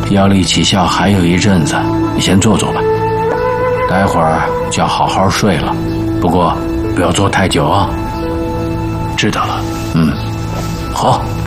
要离起效还有一阵子，你先坐坐吧。待会儿就要好好睡了，不过不要坐太久啊。 知道了。 好。